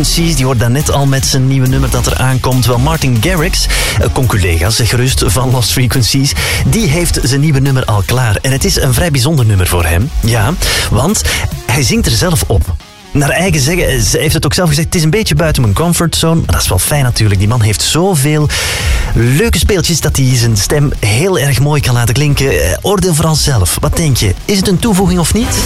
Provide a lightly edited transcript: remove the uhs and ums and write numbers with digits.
Frequencies, die hoort daarnet al met zijn nieuwe nummer dat er aankomt. Wel, Martin Garrix, conculega, zeg gerust, van Lost Frequencies, die heeft zijn nieuwe nummer al klaar. En het is een vrij bijzonder nummer voor hem. Ja, want hij zingt er zelf op. Naar eigen zeggen, ze heeft het ook zelf gezegd, het is een beetje buiten mijn comfortzone. Maar dat is wel fijn natuurlijk. Die man heeft zoveel leuke speeltjes dat hij zijn stem heel erg mooi kan laten klinken. Oordeel vooral zelf. Wat denk je? Is het een toevoeging of niet?